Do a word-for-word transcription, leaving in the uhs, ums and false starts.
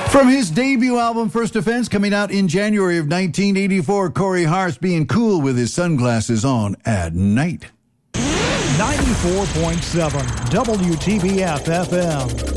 From his debut album, First Offense, coming out in January of nineteen eighty-four, Corey Harst being cool with his sunglasses on at night. ninety-four point seven W T B F F M.